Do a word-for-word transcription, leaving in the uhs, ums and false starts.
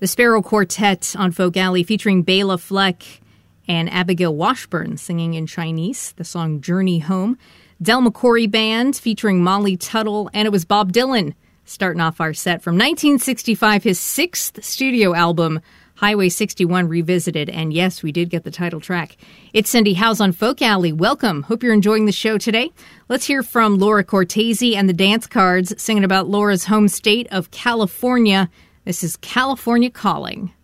The Sparrow Quartet on Folk Alley featuring Bela Fleck and Abigail Washburn singing in Chinese, the song Journey Home. Del McCoury Band featuring Molly Tuttle, and it was Bob Dylan starting off our set from nineteen sixty-five, his sixth studio album, Highway sixty-one Revisited. And yes, we did get the title track. It's Cindy Howes on Folk Alley. Welcome. Hope you're enjoying the show today. Let's hear from Laura Cortese and the Dance Cards singing about Laura's home state of California. This is California Calling.